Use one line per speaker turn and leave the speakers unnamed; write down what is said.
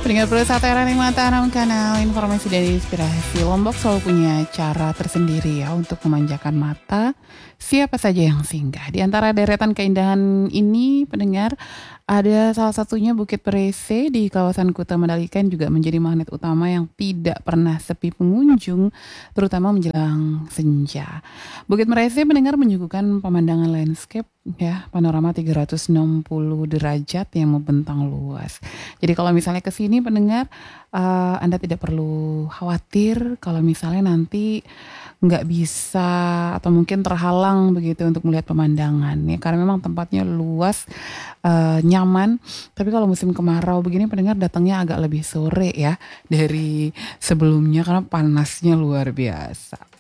Pendengar Perusahaan Running Mataram, kanal informasi dari inspirasi. Lombok selalu punya cara tersendiri ya untuk memanjakan mata siapa saja yang singgah. Di antara deretan keindahan ini, pendengar, ada salah satunya Bukit Perese di kawasan Kuta Mandalika juga menjadi magnet utama yang tidak pernah sepi pengunjung, terutama menjelang senja. Bukit Perese, pendengar, menyuguhkan pemandangan landscape ya, panorama 360 derajat yang membentang luas. Jadi kalau misalnya ke sini, pendengar, Anda tidak perlu khawatir kalau misalnya nanti nggak bisa atau mungkin terhalang begitu untuk melihat pemandangan ya, karena memang tempatnya luas, nyaman. Tapi kalau musim kemarau begini, pendengar, datangnya agak lebih sore ya dari sebelumnya karena panasnya luar biasa.